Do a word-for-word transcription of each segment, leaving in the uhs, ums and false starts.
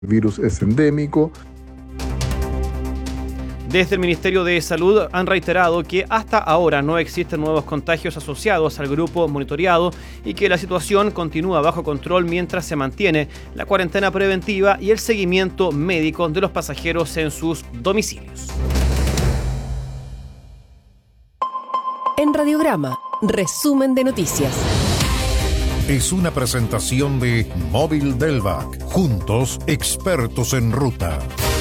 El virus es endémico. Desde el Ministerio de Salud han reiterado que hasta ahora no existen nuevos contagios asociados al grupo monitoreado y que la situación continúa bajo control mientras se mantiene la cuarentena preventiva y el seguimiento médico de los pasajeros en sus domicilios. En Radiograma, resumen de noticias. Es una presentación de Móvil Delvac. Juntos, expertos en ruta.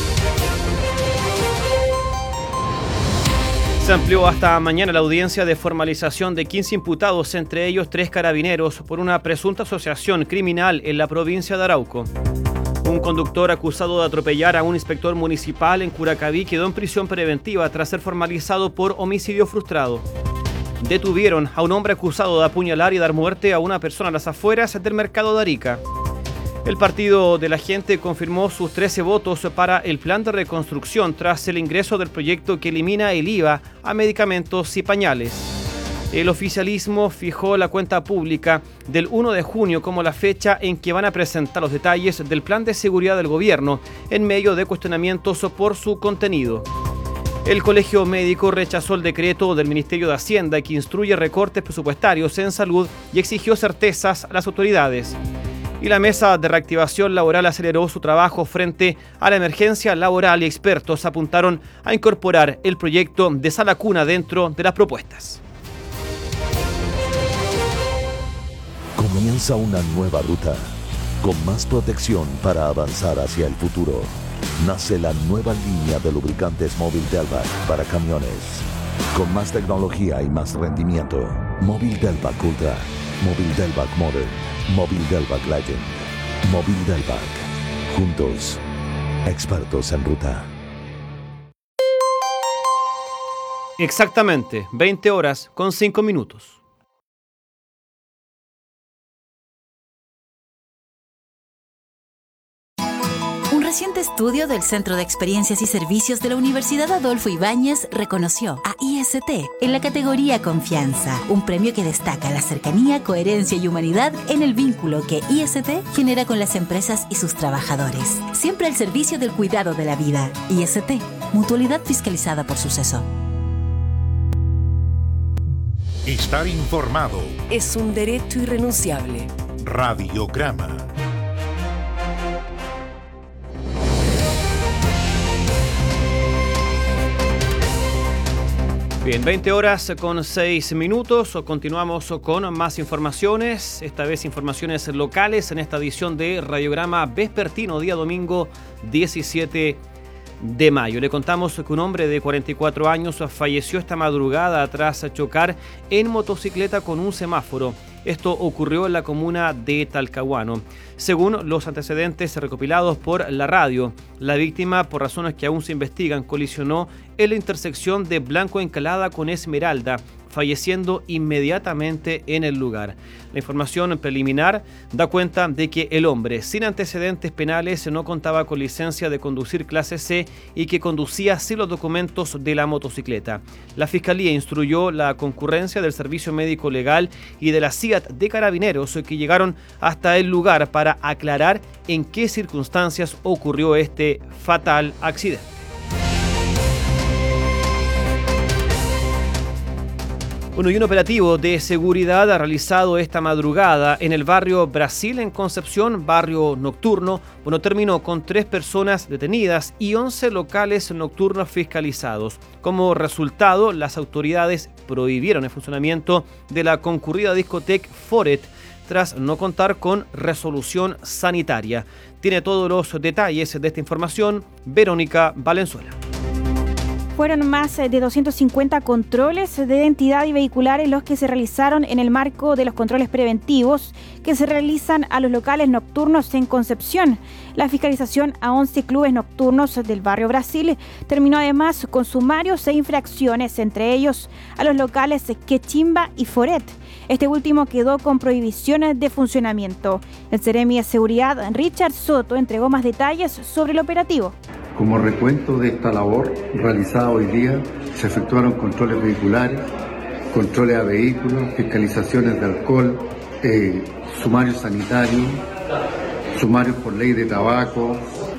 Se amplió hasta mañana la audiencia de formalización de quince imputados, entre ellos tres carabineros, por una presunta asociación criminal en la provincia de Arauco. Un conductor acusado de atropellar a un inspector municipal en Curacaví quedó en prisión preventiva tras ser formalizado por homicidio frustrado. Detuvieron a un hombre acusado de apuñalar y dar muerte a una persona a las afueras del mercado de Arica. El Partido de la Gente confirmó sus trece votos para el plan de reconstrucción tras el ingreso del proyecto que elimina el I V A a medicamentos y pañales. El oficialismo fijó la cuenta pública del primero de junio como la fecha en que van a presentar los detalles del plan de seguridad del gobierno en medio de cuestionamientos por su contenido. El Colegio Médico rechazó el decreto del Ministerio de Hacienda que instruye recortes presupuestarios en salud y exigió certezas a las autoridades. Y la Mesa de Reactivación Laboral aceleró su trabajo frente a la emergencia laboral y expertos apuntaron a incorporar el proyecto de sala cuna dentro de las propuestas. Comienza una nueva ruta, con más protección para avanzar hacia el futuro. Nace la nueva línea de lubricantes Móvil Delvac para camiones, con más tecnología y más rendimiento. Móvil Delvac Ultra, Móvil Delvac Modern, Móvil Delvac Legend, Móvil Delvac. Juntos, expertos en ruta. Exactamente, veinte horas con cinco minutos. Un reciente estudio del Centro de Experiencias y Servicios de la Universidad Adolfo Ibáñez reconoció a I S T en la categoría Confianza, un premio que destaca la cercanía, coherencia y humanidad en el vínculo que I S T genera con las empresas y sus trabajadores, siempre al servicio del cuidado de la vida. I S T, mutualidad fiscalizada por Suceso. Estar informado Es un derecho irrenunciable. Radiograma. Bien, veinte horas con seis minutos. Continuamos con más informaciones, esta vez informaciones locales en esta edición de Radiograma Vespertino, día domingo diecisiete de mayo. Le contamos que un hombre de cuarenta y cuatro años falleció esta madrugada tras chocar en motocicleta con un semáforo. Esto ocurrió en la comuna de Talcahuano. Según los antecedentes recopilados por la radio, la víctima, por razones que aún se investigan, colisionó en la intersección de Blanco Encalada con Esmeralda, falleciendo inmediatamente en el lugar. La información preliminar da cuenta de que el hombre, sin antecedentes penales, no contaba con licencia de conducir clase C y que conducía sin los documentos de la motocicleta. La Fiscalía instruyó la concurrencia del Servicio Médico Legal y de la C I A T de Carabineros que llegaron hasta el lugar para aclarar en qué circunstancias ocurrió este fatal accidente. Bueno, y un operativo de seguridad ha realizado esta madrugada en el barrio Brasil, en Concepción, barrio nocturno. Bueno, terminó con tres personas detenidas y once locales nocturnos fiscalizados. Como resultado, las autoridades prohibieron el funcionamiento de la concurrida discoteca Foret tras no contar con resolución sanitaria. Tiene todos los detalles de esta información Verónica Valenzuela. Fueron más de doscientos cincuenta controles de identidad y vehiculares los que se realizaron en el marco de los controles preventivos que se realizan a los locales nocturnos en Concepción. La fiscalización a once clubes nocturnos del barrio Brasil terminó además con sumarios e infracciones, entre ellos a los locales Quechimba y Foret. Este último quedó con prohibiciones de funcionamiento. El Seremi de Seguridad, Richard Soto, entregó más detalles sobre el operativo. Como recuento de esta labor realizada hoy día, se efectuaron controles vehiculares, controles a vehículos, fiscalizaciones de alcohol, eh, sumarios sanitarios, sumarios por ley de tabaco,